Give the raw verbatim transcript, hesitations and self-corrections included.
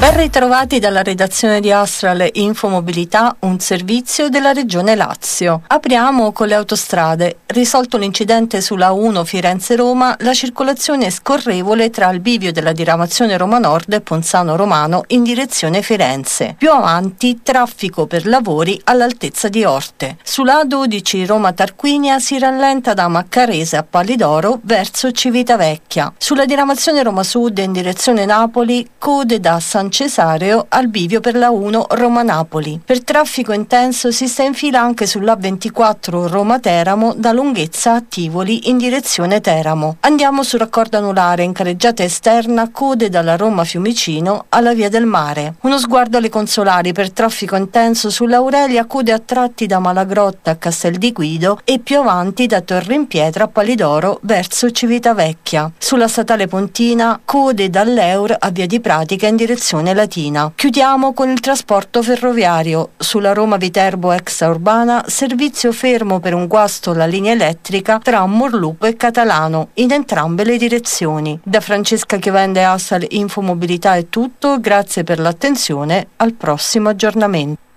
Ben ritrovati dalla redazione di Astral Infomobilità, un servizio della Regione Lazio. Apriamo con le autostrade. Risolto l'incidente sulla A uno Firenze-Roma, la circolazione è scorrevole tra il bivio della diramazione Roma Nord e Ponzano Romano in direzione Firenze. Più avanti, traffico per lavori all'altezza di Orte. Sulla A dodici Roma-Tarquinia si rallenta da Maccarese a Pallidoro verso Civitavecchia. Sulla diramazione Roma Sud in direzione Napoli, code da San Cesareo al bivio per la uno Roma-Napoli. Per traffico intenso si sta in fila anche sull'A ventiquattro Roma-Teramo da Lunghezza a Tivoli in direzione Teramo. Andiamo sul raccordo anulare in carreggiata esterna, code dalla Roma Fiumicino alla Via del Mare. Uno sguardo alle consolari per traffico intenso sull'Aurelia, code a tratti da Malagrotta a Castel di Guido e più avanti da Torre in Pietra a Pallidoro verso Civitavecchia. Sulla statale Pontina, code dall'Eur a Via di Pratica in direzione Latina. Chiudiamo con il trasporto ferroviario. Sulla Roma-Viterbo extraurbana, servizio fermo per un guasto alla linea elettrica tra Morlupo e Catalano, in entrambe le direzioni. Da Francesca Chiovende Astral Infomobilità è tutto, grazie per l'attenzione, al prossimo aggiornamento.